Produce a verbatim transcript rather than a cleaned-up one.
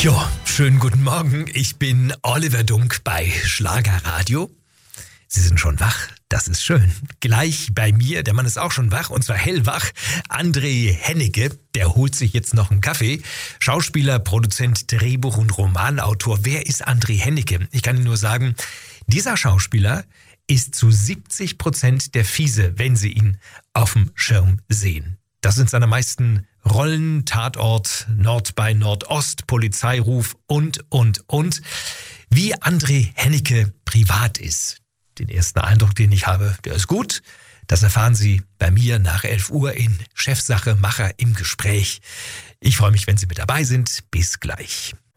Jo, schönen guten Morgen. Ich bin Oliver Dunk bei Schlagerradio. Sie sind schon wach, das ist schön. Gleich bei mir, der Mann ist auch schon wach, und zwar hellwach, André Hennecke, der holt sich jetzt noch einen Kaffee. Schauspieler, Produzent, Drehbuch- und Romanautor. Wer ist André Hennecke? Ich kann Ihnen nur sagen, dieser Schauspieler ist zu siebzig Prozent der Fiese, wenn Sie ihn auf dem Schirm sehen. Das sind seine meisten Rollen, Tatort, Nord bei Nordost, Polizeiruf und, und, und. Wie André Hennecke privat ist, den ersten Eindruck, den ich habe, der ist gut. Das erfahren Sie bei mir nach elf Uhr in Chefsache Macher im Gespräch. Ich freue mich, wenn Sie mit dabei sind. Bis gleich.